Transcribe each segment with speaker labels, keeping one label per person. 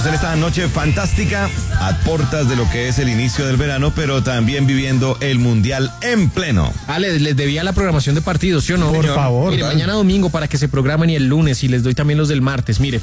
Speaker 1: estamos en esta noche fantástica, a puertas de lo que es el inicio del verano, pero también viviendo el Mundial en pleno.
Speaker 2: Les debía la programación de partidos, ¿sí o no?
Speaker 3: Por favor.
Speaker 2: Mire, mañana domingo para que se programen y el lunes, y les doy también los del martes. Mire,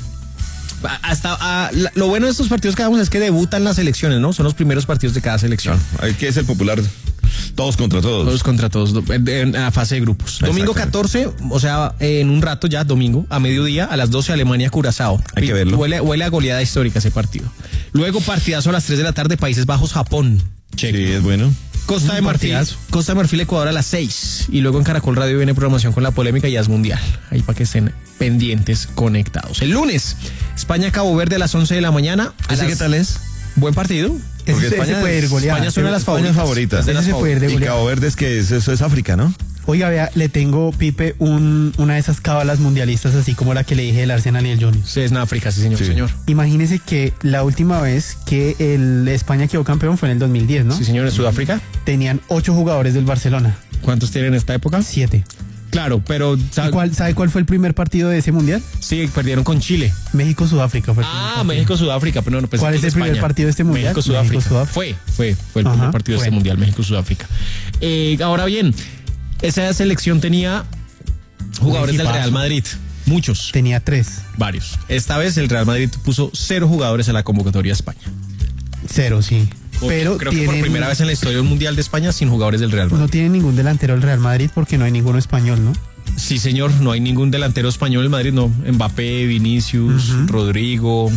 Speaker 2: lo bueno de estos partidos que hagamos es que debutan las selecciones, ¿no? Son los primeros partidos de cada selección.
Speaker 1: ¿Qué es el popular? Todos contra todos.
Speaker 2: Todos contra todos, en la fase de grupos. Domingo 14, o sea, en un rato ya, domingo, a mediodía, a las 12, Alemania-Curazao.
Speaker 1: Hay que verlo.
Speaker 2: Huele a goleada histórica ese partido. Luego, partidazo a las 3 de la tarde, Países Bajos-Japón.
Speaker 1: Sí, es bueno.
Speaker 2: Costa de Marfil, Ecuador a las 6. Y luego en Caracol Radio viene programación con la polémica y ya es mundial. Ahí para que estén pendientes, conectados. El lunes, España-Cabo Verde a las 11 de la mañana.
Speaker 1: ¿Qué tal es?
Speaker 2: Buen partido.
Speaker 1: Porque España
Speaker 3: puede ir goleada.
Speaker 2: España es una de las favoritas.
Speaker 1: Y Cabo Verde es que eso es África, ¿no?
Speaker 3: Oiga, vea, le tengo, Pipe, una de esas cábalas mundialistas, así como la que le dije del Arsenal y el Junior.
Speaker 2: Sí, es en África, sí, señor.
Speaker 3: Imagínese que la última vez que el España quedó campeón fue en el 2010, ¿no?
Speaker 2: Sí, señor, en Sudáfrica.
Speaker 3: Tenían 8 jugadores del Barcelona.
Speaker 2: ¿Cuántos tienen en esta época?
Speaker 3: 7.
Speaker 2: Claro, pero...
Speaker 3: ¿Sabe cuál fue el primer partido de ese mundial?
Speaker 2: Sí, perdieron con Chile.
Speaker 3: México-Sudáfrica fue el
Speaker 2: México-Sudáfrica, pero no, pues
Speaker 3: ¿cuál es el primer partido de este mundial?
Speaker 2: México-Sudáfrica. Fue el primer partido de este mundial, México-Sudáfrica. Ahora bien, esa selección tenía jugadores del Real Madrid. Muchos.
Speaker 3: Tenía 3.
Speaker 2: Varios. Esta vez el Real Madrid puso 0 jugadores a la convocatoria de España.
Speaker 3: 0, sí. Pero
Speaker 2: creo que por primera vez en la historia de un mundial de España sin jugadores del Real Madrid.
Speaker 3: No tiene ningún delantero del Real Madrid porque no hay ninguno español, ¿no?
Speaker 2: Sí, señor, no hay ningún delantero español del Madrid, no. Mbappé, Vinicius, Rodrigo.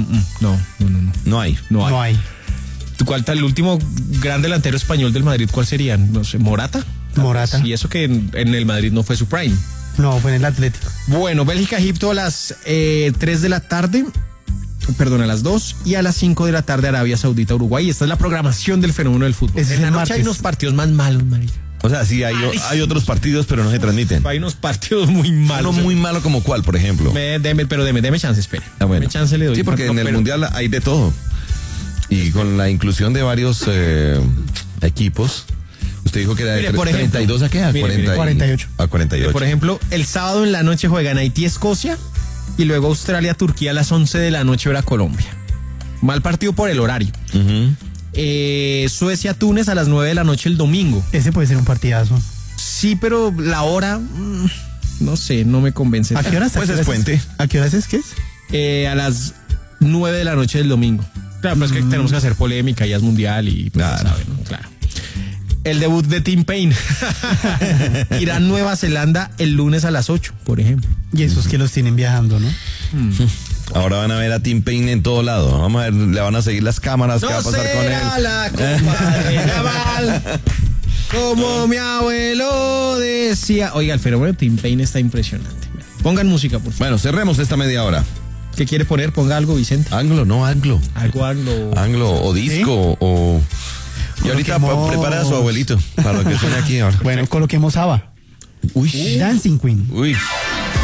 Speaker 1: No hay.
Speaker 2: ¿Cuál tal el último gran delantero español del Madrid? ¿Cuál sería? No sé, Morata. Y eso que en el Madrid no fue su prime.
Speaker 3: No, fue en el Atlético.
Speaker 2: Bueno, Bélgica-Egipto a las 3 de la tarde. Perdón, a las 2 y a las 5 de la tarde Arabia Saudita, Uruguay. Esta es la programación del fenómeno del fútbol. En la noche hay unos partidos más malos, marica.
Speaker 1: O sea, sí, hay otros partidos, pero no se transmiten.
Speaker 2: Hay unos partidos muy malos.
Speaker 1: Uno muy malo como cuál, por ejemplo.
Speaker 2: Deme chance, espere.
Speaker 1: Bueno.
Speaker 2: Deme chance, le doy.
Speaker 1: Sí, porque en el Mundial hay de todo. Y con la inclusión de varios equipos, usted dijo que era de 32 a qué? A
Speaker 3: 48.
Speaker 1: A 48.
Speaker 2: Por ejemplo, el sábado en la noche juegan Haití-Escocia y luego Australia-Turquía a las 11 de la noche verá Colombia. Mal partido por el horario. Suecia-Túnez a las 9 de la noche el domingo.
Speaker 3: Ese puede ser un partidazo.
Speaker 2: Sí, pero la hora, no sé, no me convence.
Speaker 3: ¿A qué horas?
Speaker 1: Pues es puente.
Speaker 3: ¿A qué horas es que es?
Speaker 2: A las 9 de la noche del domingo. Claro, pues es que tenemos que hacer polémica, ya es mundial y pues,
Speaker 1: claro.
Speaker 2: ¿saben? Claro. El debut de Tim Payne. Irán, Nueva Zelanda el lunes a las 8, por ejemplo.
Speaker 3: Y esos que los tienen viajando, ¿no?
Speaker 1: Ahora van a ver a Tim Payne en todo lado. Vamos a ver, le van a seguir las cámaras. ¿Qué va a pasar con él?
Speaker 2: La compadre Naval, como mi abuelo decía. Oiga, el fenómeno de Tim Payne está impresionante. Pongan música, por favor.
Speaker 1: Bueno, cerremos esta media hora.
Speaker 2: ¿Qué quiere poner? Ponga algo, Vicente.
Speaker 1: Anglo.
Speaker 2: Algo anglo.
Speaker 1: Anglo o disco o... Y ahorita prepara a su abuelito para que suene aquí ahora.
Speaker 3: Bueno, coloquemos ABBA.
Speaker 1: Uy.
Speaker 3: Dancing Queen.
Speaker 1: Uy.